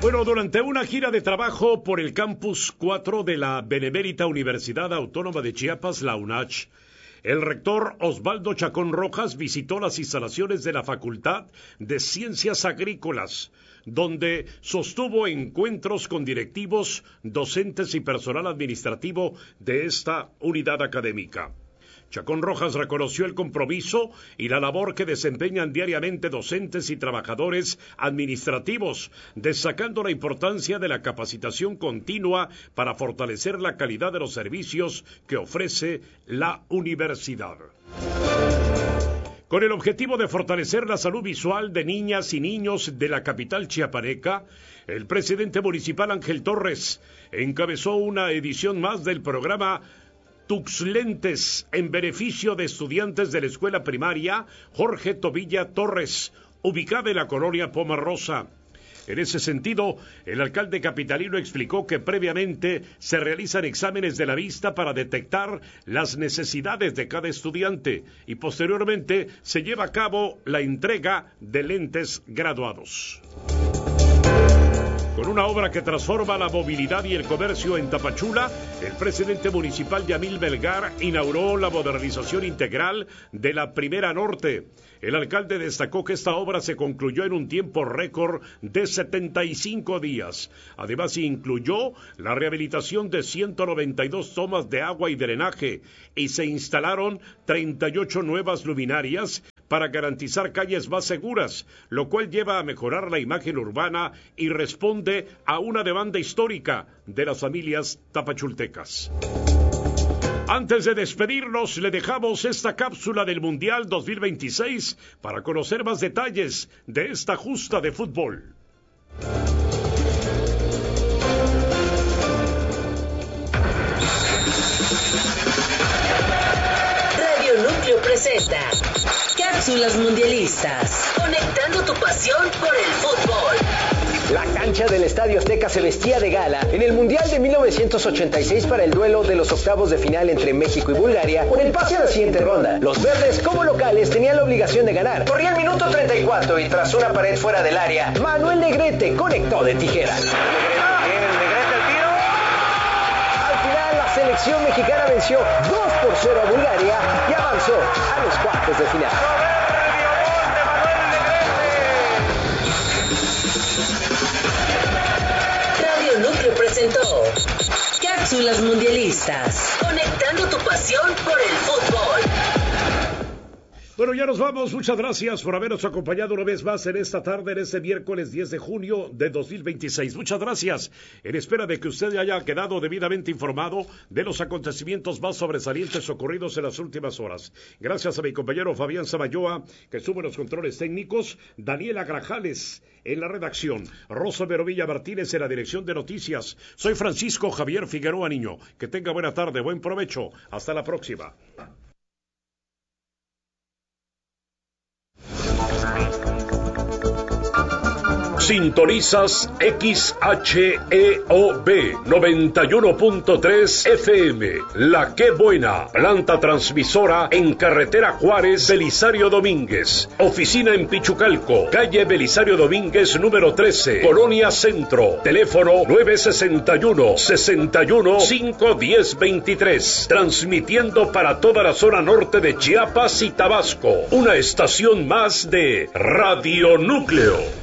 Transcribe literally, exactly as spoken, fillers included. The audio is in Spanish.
Bueno, durante una gira de trabajo por el Campus cuatro de la Benemérita Universidad Autónoma de Chiapas, la UNACH, el rector Osvaldo Chacón Rojas visitó las instalaciones de la Facultad de Ciencias Agrícolas, donde sostuvo encuentros con directivos, docentes y personal administrativo de esta unidad académica. Chacón Rojas reconoció el compromiso y la labor que desempeñan diariamente docentes y trabajadores administrativos, destacando la importancia de la capacitación continua para fortalecer la calidad de los servicios que ofrece la universidad. Con el objetivo de fortalecer la salud visual de niñas y niños de la capital chiapaneca, el presidente municipal Ángel Torres encabezó una edición más del programa Tuxlentes en beneficio de estudiantes de la escuela primaria Jorge Tobilla Torres, ubicada en la colonia Pomarosa. En ese sentido, el alcalde capitalino explicó que previamente se realizan exámenes de la vista para detectar las necesidades de cada estudiante y posteriormente se lleva a cabo la entrega de lentes graduados. Con una obra que transforma la movilidad y el comercio en Tapachula, el presidente municipal Yamil Belgar inauguró la modernización integral de la Primera Norte. El alcalde destacó que esta obra se concluyó en un tiempo récord de setenta y cinco días. Además, incluyó la rehabilitación de ciento noventa y dos tomas de agua y drenaje y se instalaron treinta y ocho nuevas luminarias para garantizar calles más seguras, lo cual lleva a mejorar la imagen urbana y responde a una demanda histórica de las familias tapachultecas. Antes de despedirnos, le dejamos esta cápsula del Mundial dos mil veintiséis para conocer más detalles de esta justa de fútbol. Radio Núcleo presenta Cápsulas Mundialistas, conectando tu pasión por el fútbol. La cancha del Estadio Azteca se vestía de gala en el Mundial de mil novecientos ochenta y seis para el duelo de los octavos de final entre México y Bulgaria por el pase a la siguiente ronda. Los verdes, como locales, tenían la obligación de ganar. Corría el minuto treinta y cuatro y tras una pared fuera del área, Manuel Negrete conectó de tijera. La selección mexicana venció dos por cero a Bulgaria y avanzó a los cuartos de final. Radio Núcleo presentó Cápsulas Mundialistas, conectando tu pasión por el fútbol. Bueno, ya nos vamos. Muchas gracias por habernos acompañado una vez más en esta tarde, en este miércoles diez de junio de dos mil veintiséis. Muchas gracias. En espera de que usted haya quedado debidamente informado de los acontecimientos más sobresalientes ocurridos en las últimas horas. Gracias a mi compañero Fabián Samayoa, que estuvo en los controles técnicos, Daniela Grajales en la redacción, Rosa Verovilla Martínez en la dirección de noticias. Soy Francisco Javier Figueroa Niño. Que tenga buena tarde, buen provecho. Hasta la próxima. Sintonizas X H E O B noventa y uno punto tres F M, La Qué Buena, planta transmisora en carretera Juárez, Belisario Domínguez, oficina en Pichucalco, calle Belisario Domínguez número trece, Colonia Centro, teléfono nueve sesenta y uno, sesenta y uno, cinco diez veintitrés, transmitiendo para toda la zona norte de Chiapas y Tabasco, una estación más de Radio Núcleo.